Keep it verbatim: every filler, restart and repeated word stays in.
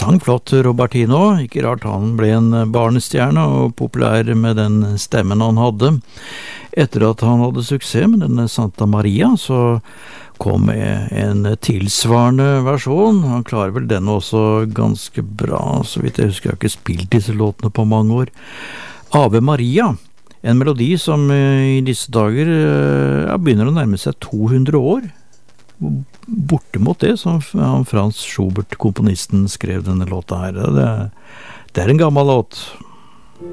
sang flott Robertino, ikke rart han ble en barnestjerne og populær med den stemmen han hadde. Etter at han hadde suksess med denne Santa Maria, så kom en tilsvarende versjon. Han klarer vel den også ganske bra, så vidt jeg husker. Jeg har ikke spilt disse låtene på mange år. Ave Maria, en melodi som i disse dager ja, begynner å nærme seg to hundre år. Bortimot det som Frans Schubert, komponisten, skrev denne låta her. Det, det er en gammel låt.